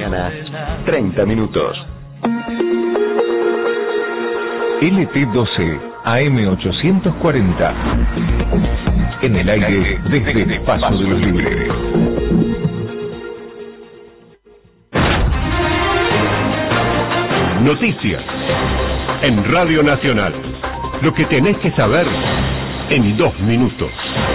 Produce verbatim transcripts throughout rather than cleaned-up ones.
mañana, treinta minutos. L T doce, A M ochocientos cuarenta. En el aire desde el Paso de los Libres. Noticias en Radio Nacional. Lo que tenés que saber en dos minutos.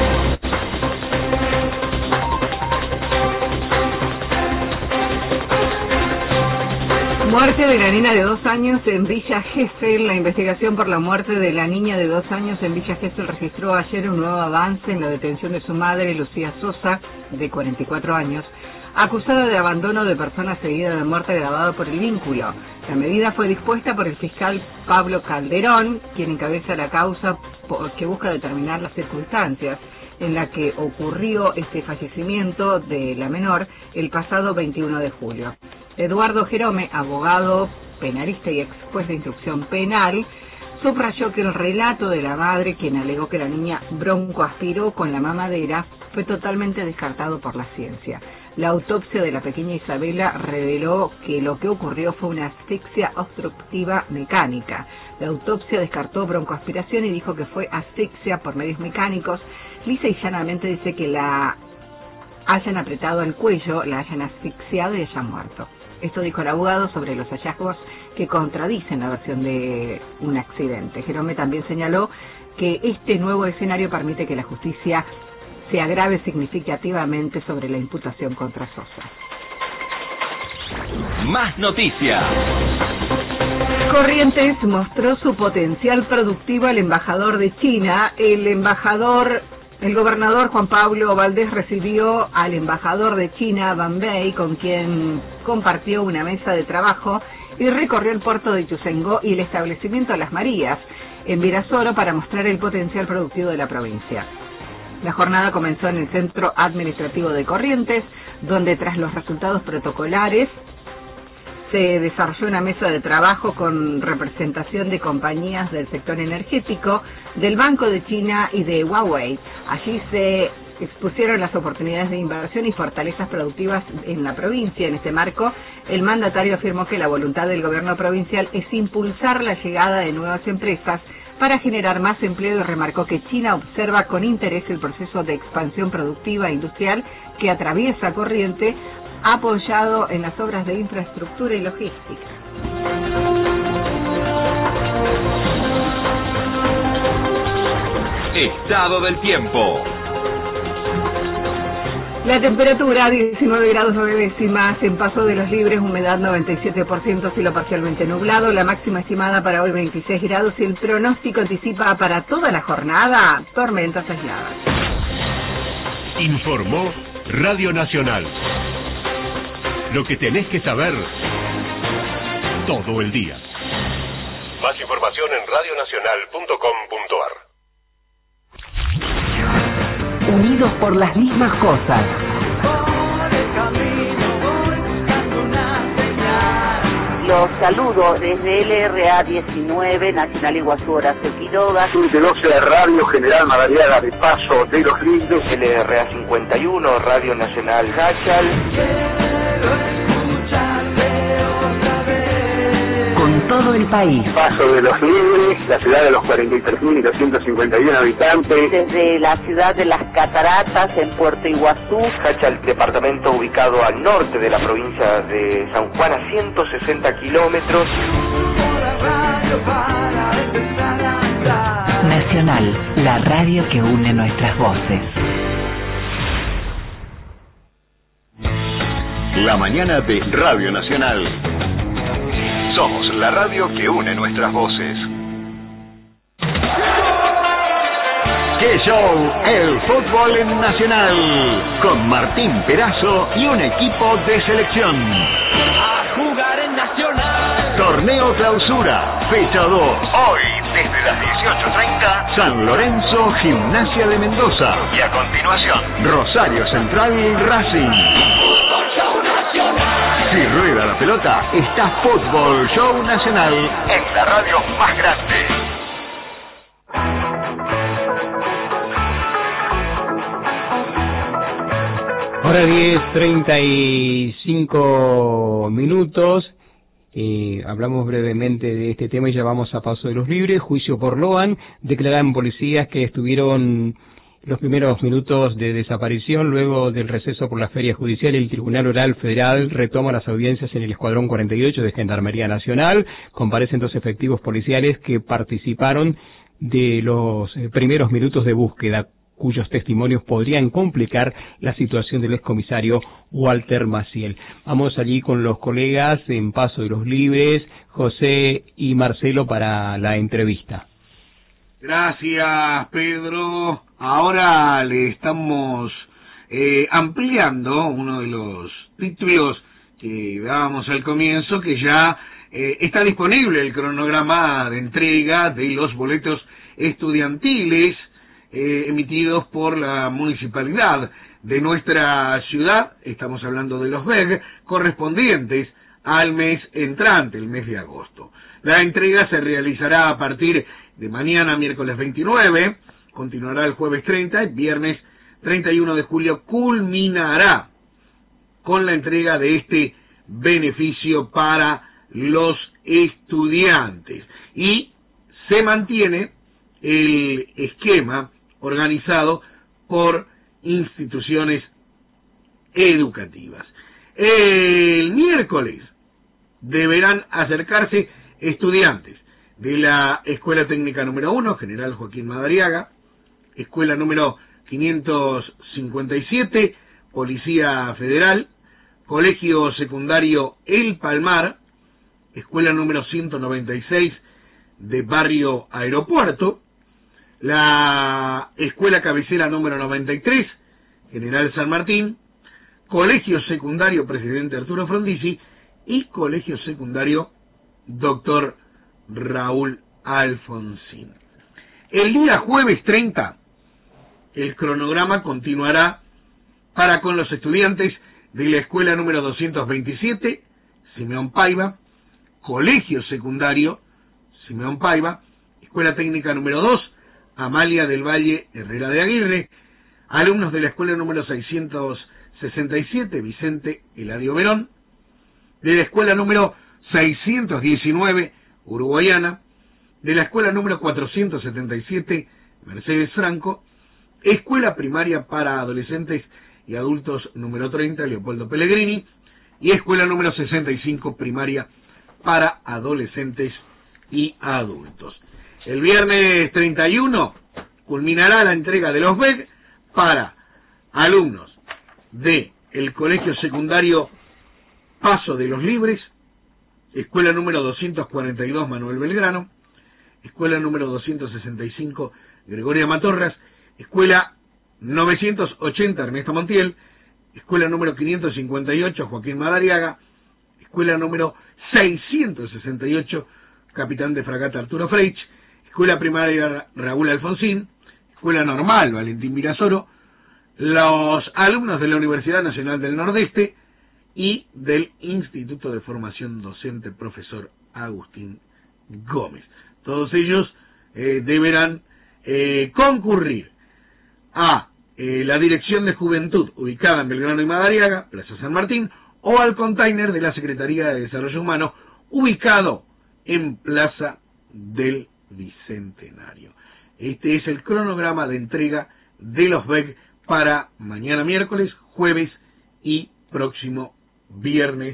Muerte de la nena de dos años en Villa Gesell. La investigación por la muerte de la niña de dos años en Villa Gesell registró ayer un nuevo avance en la detención de su madre, Lucía Sosa, de cuarenta y cuatro años, acusada de abandono de persona seguida de muerte agravado por el vínculo. La medida fue dispuesta por el fiscal Pablo Calderón, quien encabeza la causa que busca determinar las circunstancias en la que ocurrió este fallecimiento de la menor el pasado veintiuno de julio. Eduardo Jerome, abogado penalista y ex juez de instrucción penal, subrayó que el relato de la madre, quien alegó que la niña broncoaspiró con la mamadera, fue totalmente descartado por la ciencia. La autopsia de la pequeña Isabela reveló que lo que ocurrió fue una asfixia obstructiva mecánica. La autopsia descartó broncoaspiración y dijo que fue asfixia por medios mecánicos. Lisa y llanamente dice que la hayan apretado el cuello, la hayan asfixiado y hayan muerto. Esto dijo el abogado sobre los hallazgos que contradicen la versión de un accidente. Jerome también señaló que este nuevo escenario permite que la justicia se agrave significativamente sobre la imputación contra Sosa. Más noticias. Corrientes mostró su potencial productivo al embajador de China. El embajador, el gobernador Juan Pablo Valdés recibió al embajador de China, Ban Bei, con quien compartió una mesa de trabajo y recorrió el puerto de Ituzaingó y el establecimiento Las Marías en Virasoro para mostrar el potencial productivo de la provincia. La jornada comenzó en el Centro Administrativo de Corrientes, donde tras los resultados protocolares se desarrolló una mesa de trabajo con representación de compañías del sector energético, del Banco de China y de Huawei. Allí se expusieron las oportunidades de inversión y fortalezas productivas en la provincia. En este marco, el mandatario afirmó que la voluntad del gobierno provincial es impulsar la llegada de nuevas empresas para generar más empleo y remarcó que China observa con interés el proceso de expansión productiva e industrial que atraviesa Corrientes, apoyado en las obras de infraestructura y logística. Estado del tiempo. La temperatura, diecinueve grados nueve décimas, en Paso de los Libres, humedad noventa y siete por ciento, cielo parcialmente nublado, la máxima estimada para hoy veintiséis grados y el pronóstico anticipa para toda la jornada tormentas aisladas. Informó Radio Nacional. Lo que tenés que saber todo el día. Más información en radio nacional punto com punto a r. Unidos por las mismas cosas. Los saludo desde L R A diecinueve, Nacional Iguazú Horacio Quiroga. De doce de Radio General Madariaga de Paso de los Libres. L R A cincuenta y uno, Radio Nacional Hachal. Con todo el país. Paso de los Libres, la ciudad de los cuarenta y tres mil doscientos cincuenta y uno habitantes. Desde la ciudad de las Cataratas, en Puerto Iguazú. Hachal, departamento ubicado al norte de la provincia de San Juan, a ciento sesenta kilómetros. Nacional, la radio que une nuestras voces. La mañana de Radio Nacional. Somos la radio que une nuestras voces. ¡Qué show! El fútbol en Nacional. Con Martín Perazo y un equipo de selección. A jugar en Nacional. Torneo Clausura, fecha dos. Hoy, desde las dieciocho treinta, San Lorenzo, Gimnasia de Mendoza. Y a continuación, Rosario Central, Racing. Fútbol Show Nacional. Si rueda la pelota, está Fútbol Show Nacional en la radio más grande. Hora diez, treinta y cinco minutos. Eh, hablamos brevemente de este tema y ya vamos a Paso de los Libres. Juicio por Loan. Declaran policías que estuvieron los primeros minutos de desaparición. Luego del receso por la feria judicial, el Tribunal Oral Federal retoma las audiencias en el Escuadrón cuarenta y ocho de Gendarmería Nacional. Comparecen dos efectivos policiales que participaron de los primeros minutos de búsqueda, cuyos testimonios podrían complicar la situación del excomisario Walter Maciel. Vamos allí con los colegas en Paso de los Libres, José y Marcelo, para la entrevista. Gracias, Pedro. Ahora le estamos eh, ampliando uno de los títulos que dábamos al comienzo, que ya eh, está disponible el cronograma de entrega de los boletos estudiantiles eh, emitidos por la municipalidad de nuestra ciudad. Estamos hablando de los B E G correspondientes al mes entrante, el mes de agosto. La entrega se realizará a partir de mañana, miércoles veintinueve, continuará el jueves treinta, y viernes treinta y uno de julio culminará con la entrega de este beneficio para los estudiantes. Y se mantiene el esquema organizado por instituciones educativas. El miércoles deberán acercarse estudiantes de la Escuela Técnica número uno, General Joaquín Madariaga, Escuela número quinientos cincuenta y siete, Policía Federal, Colegio Secundario El Palmar, Escuela número ciento noventa y seis de Barrio Aeropuerto, la Escuela Cabecera número noventa y tres, General San Martín, Colegio Secundario Presidente Arturo Frondizi y Colegio Secundario Doctor Raúl Alfonsín. El día jueves treinta, el cronograma continuará para con los estudiantes de la Escuela número doscientos veintisiete, Simeón Paiva, Colegio Secundario Simeón Paiva, Escuela Técnica número dos, Amalia del Valle Herrera de Aguirre, alumnos de la Escuela número seiscientos sesenta y siete, Vicente Eladio Verón, de la Escuela número seiscientos diecinueve, Uruguayana, de la Escuela número cuatrocientos setenta y siete, Mercedes Franco, Escuela Primaria para Adolescentes y Adultos número treinta, Leopoldo Pellegrini, y Escuela número sesenta y cinco, Primaria para Adolescentes y Adultos. El viernes treinta y uno culminará la entrega de los B E G para alumnos de el Colegio Secundario Paso de los Libres, Escuela número doscientos cuarenta y dos, Manuel Belgrano, Escuela número doscientos sesenta y cinco, Gregoria Matorras, Escuela novecientos ochenta, Ernesto Montiel, Escuela número quinientos cincuenta y ocho, Joaquín Madariaga, Escuela número seiscientos sesenta y ocho, Capitán de Fragata Arturo Freich, Escuela Primaria Raúl Alfonsín, Escuela Normal Valentín Virasoro, los alumnos de la Universidad Nacional del Nordeste y del Instituto de Formación Docente Profesor Agustín Gómez. Todos ellos eh, deberán eh, concurrir a eh, la Dirección de Juventud ubicada en Belgrano y Madariaga, Plaza San Martín, o al container de la Secretaría de Desarrollo Humano ubicado en Plaza del Bicentenario. Este es el cronograma de entrega de los B E G para mañana miércoles, jueves y próximo viernes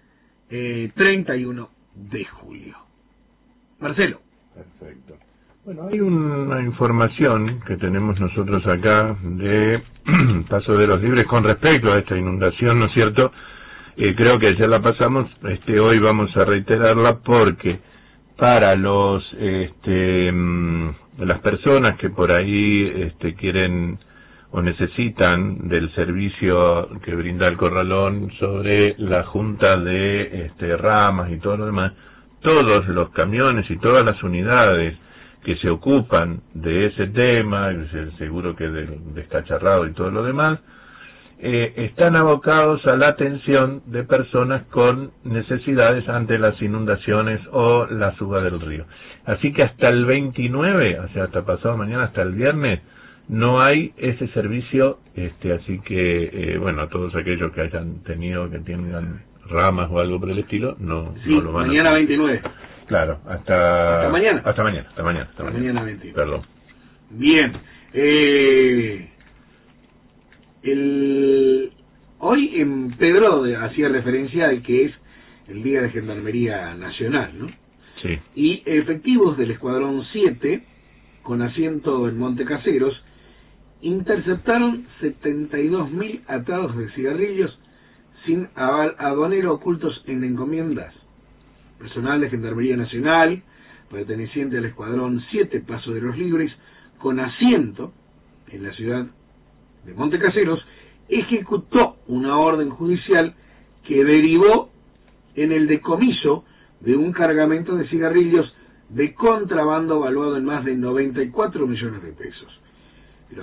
eh, treinta y uno de julio. Marcelo. Perfecto. Bueno, hay una información que tenemos nosotros acá de Paso de los Libres con respecto a esta inundación, ¿no es cierto? Eh, creo que ya la pasamos, este hoy vamos a reiterarla porque para los este las personas que por ahí este quieren o necesitan del servicio que brinda el Corralón sobre la junta de este ramas y todo lo demás, todos los camiones y todas las unidades que se ocupan de ese tema, seguro que del descacharrado y todo lo demás, eh, están abocados a la atención de personas con necesidades ante las inundaciones o la suba del río. Así que hasta el veintinueve, o sea, hasta pasado mañana, hasta el viernes, no hay ese servicio, este, así que, eh, bueno, a todos aquellos que hayan tenido, que tengan ramas o algo por el estilo, no, sí, no lo van mañana a... veintinueve. Claro, hasta... ¿Hasta mañana? Hasta mañana, hasta mañana. Hasta hasta mañana. mañana veintinueve. Perdón. Bien. Eh, el, hoy en Pedro hacía referencia al que es el Día de Gendarmería Nacional, ¿no? Sí. Y efectivos del Escuadrón siete, con asiento en Montecaseros, interceptaron setenta y dos mil atados de cigarrillos sin aduanero ocultos en encomiendas. Personal de Gendarmería Nacional, perteneciente al Escuadrón siete, Paso de los Libres, con asiento en la ciudad de Montecaseros, ejecutó una orden judicial que derivó en el decomiso de un cargamento de cigarrillos de contrabando valuado en más de noventa y cuatro millones de pesos.